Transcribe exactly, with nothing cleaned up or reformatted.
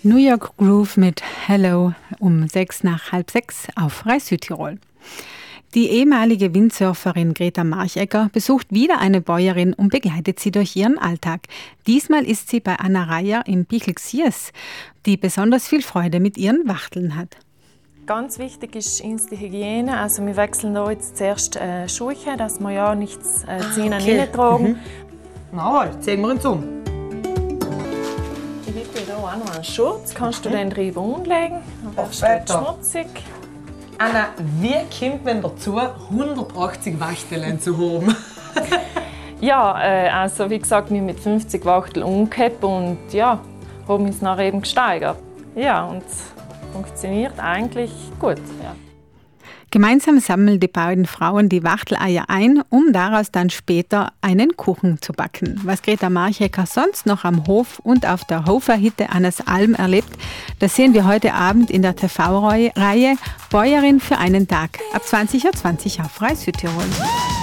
New York Groove mit Hello um sechs nach halb sechs auf Rai Südtirol. Die ehemalige Windsurferin Greta Marchegger besucht wieder eine Bäuerin und begleitet sie durch ihren Alltag. Diesmal ist sie bei Anna Reier im Pichelsiers, die besonders viel Freude mit ihren Wachteln hat. Ganz wichtig ist uns die Hygiene. Also wir wechseln hier jetzt zuerst äh, Schuhe, dass wir ja nichts äh, ziehen ah, okay. reintragen. Mhm. Na, ziehen wir uns um. Ich gebe dir hier auch noch einen Schurz. Kannst du den drüber umlegen? Dann ist schmutzig. Anna, wie kommt man dazu, hundertachtzig Wachteln zu haben? Ja, äh, also wie gesagt, wir mit fünfzig Wachteln umgekehrt und ja, haben uns nachher eben gesteigert. Ja, und funktioniert eigentlich gut. Ja. Gemeinsam sammeln die beiden Frauen die Wachteleier ein, um daraus dann später einen Kuchen zu backen. Was Greta Marchegger sonst noch am Hof und auf der Hoferhütte Annas Alm erlebt, das sehen wir heute Abend in der T V-Reihe Bäuerin für einen Tag ab zwanzig Uhr zwanzig auf Rai Südtirol.